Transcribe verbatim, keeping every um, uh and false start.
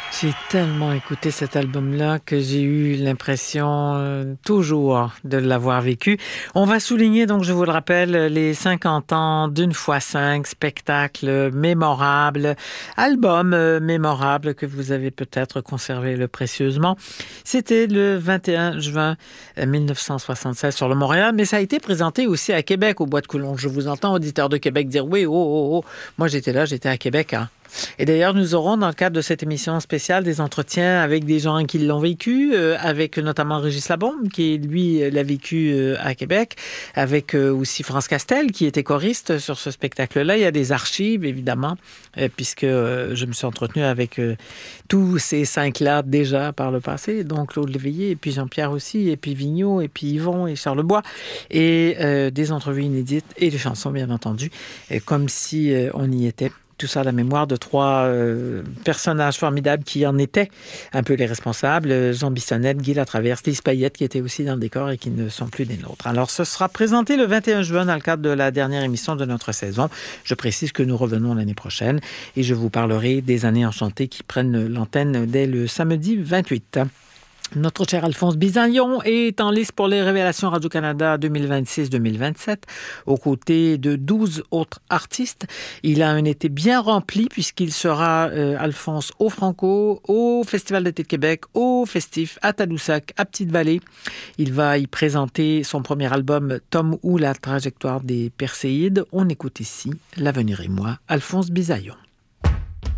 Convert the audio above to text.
J'ai tellement écouté cet album-là que j'ai eu l'impression euh, toujours de l'avoir vécu. On va souligner, donc je vous le rappelle, les cinquante ans d'une fois cinq, spectacle mémorable, album euh, mémorable que vous avez peut-être conservé le précieusement. C'était le vingt et un juin mille neuf cent soixante-seize sur le Montréal, mais ça a été présenté aussi à Québec, au Bois de Coulon. Je vous entends, auditeurs de Québec, dire oui, oh, oh, oh. Moi, j'étais là, j'étais à Québec, hein. Et d'ailleurs, nous aurons dans le cadre de cette émission spéciale des entretiens avec des gens qui l'ont vécu, euh, avec notamment Régis Labombe, qui lui l'a vécu euh, à Québec, avec euh, aussi France Castel, qui était choriste sur ce spectacle-là. Il y a des archives, évidemment, euh, puisque euh, je me suis entretenu avec euh, tous ces cinq-là déjà par le passé, donc Claude Léveillé, et puis Jean-Pierre aussi, et puis Vigneault, et puis Yvon, et Charles Bois, et euh, des entrevues inédites, et des chansons, bien entendu, euh, comme si euh, on y était. Tout ça à la mémoire de trois euh, personnages formidables qui en étaient un peu les responsables. Jean Bissonnette, Guy Latraverse, Lise Payette qui étaient aussi dans le décor et qui ne sont plus des nôtres. Alors, ce sera présenté le vingt et un juin dans le cadre de la dernière émission de notre saison. Je précise que nous revenons l'année prochaine et je vous parlerai des années enchantées qui prennent l'antenne dès le samedi vingt-huit. Notre cher Alphonse Bisaillon est en liste pour les Révélations Radio-Canada deux mille vingt-six deux mille vingt-sept, aux côtés de douze autres artistes. Il a un été bien rempli puisqu'il sera, euh, Alphonse, au Franco, au Festival d'été de Québec, au Festif, à Tadoussac, à Petite-Vallée. Il va y présenter son premier album, Tom ou la trajectoire des Perséides. On écoute ici, L'avenir et moi, Alphonse Bisaillon.